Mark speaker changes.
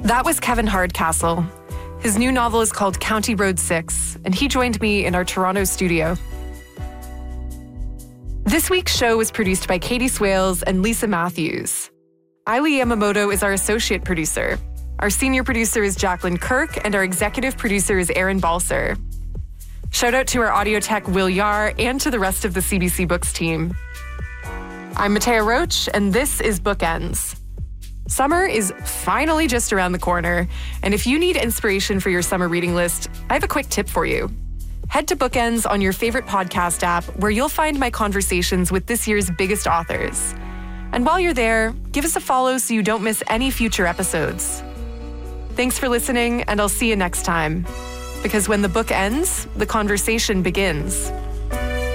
Speaker 1: That was Kevin Hardcastle. His new novel is called County Road 6, and he joined me in our Toronto studio. This week's show was produced by Katie Swales and Lisa Matthews. Ailey Yamamoto is our associate producer. Our senior producer is Jacqueline Kirk, and our executive producer is Aaron Balser. Shout out to our audio tech, Will Yar, and to the rest of the CBC Books team. I'm Matea Roach, and this is Bookends. Summer is finally just around the corner, and if you need inspiration for your summer reading list, I have a quick tip for you. Head to Bookends on your favorite podcast app, where you'll find my conversations with this year's biggest authors. And while you're there, give us a follow so you don't miss any future episodes. Thanks for listening, and I'll see you next time. Because when the book ends, the conversation begins.